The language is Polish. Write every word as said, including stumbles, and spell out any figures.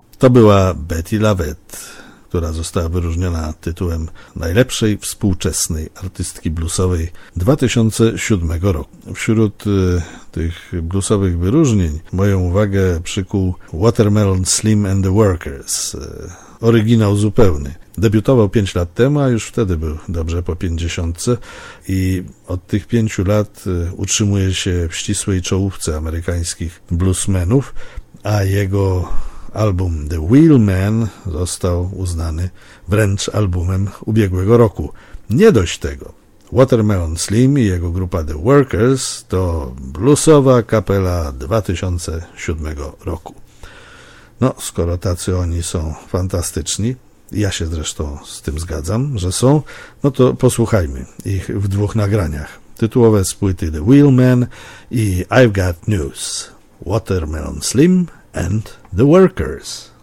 To była Bettye LaVette, która została wyróżniona tytułem najlepszej współczesnej artystki bluesowej dwa tysiące siódmego roku. Wśród y, tych bluesowych wyróżnień moją uwagę przykuł Watermelon Slim and the Workers, y, oryginał zupełny. Debiutował pięć lat temu, a już wtedy był dobrze po pięćdziesiątce i od tych pięciu lat y, utrzymuje się w ścisłej czołówce amerykańskich bluesmenów, a jego album The Wheelman został uznany wręcz albumem ubiegłego roku. Nie dość tego, Watermelon Slim i jego grupa The Workers to bluesowa kapela dwa tysiące siódmego roku. No, skoro tacy oni są fantastyczni, ja się zresztą z tym zgadzam, że są, no to posłuchajmy ich w dwóch nagraniach. Tytułowe z płyty The Wheelman i I've Got News. Watermelon Slim and the Workers.